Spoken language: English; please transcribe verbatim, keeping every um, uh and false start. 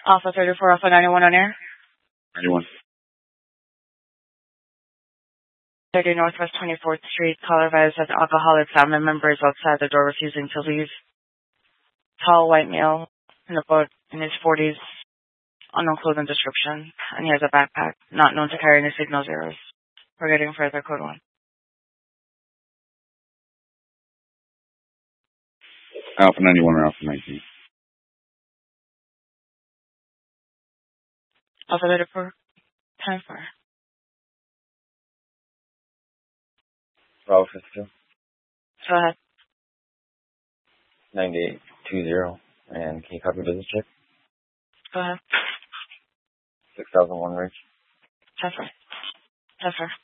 Alpha thirty-four, Alpha ninety-one on air. ninety-one. thirty Northwest twenty-fourth Street. Caller advised that the alcoholic family member is outside the door refusing to leave. Tall white male in about in his forties, unknown clothing description, and he has a backpack, not known to carry any signal zeros. We're getting further code one. Alpha ninety-one or Alpha nineteen. Alpha thirty-four, ten four. Bravo fifty-two. Go ahead. ninety-eight two zero. And can you copy business check? Go ahead. six thousand one reach. ten four. ten four.